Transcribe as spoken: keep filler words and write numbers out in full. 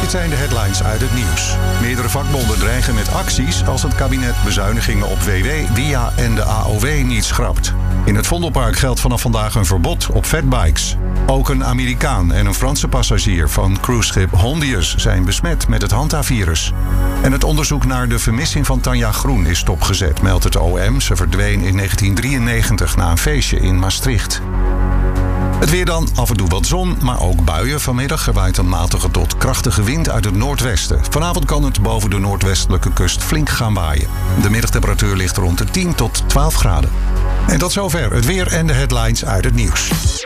Dit zijn de headlines uit het nieuws. Meerdere vakbonden dreigen met acties als het kabinet bezuinigingen op W W, W I A en de A O W niet schrapt. In het Vondelpark geldt vanaf vandaag een verbod op fatbikes. Ook een Amerikaan en een Franse passagier van cruiseschip Hondius zijn besmet met het hantavirus. En het onderzoek naar de vermissing van Tanja Groen is stopgezet, meldt het O M. Ze verdween in negentien drieënnegentig na een feestje in Maastricht. Het weer dan, af en toe wat zon, maar ook buien. Vanmiddag er waait een matige tot krachtige wind uit het noordwesten. Vanavond kan het boven de noordwestelijke kust flink gaan waaien. De middagtemperatuur ligt rond de tien tot twaalf graden. En tot zover het weer en de headlines uit het nieuws.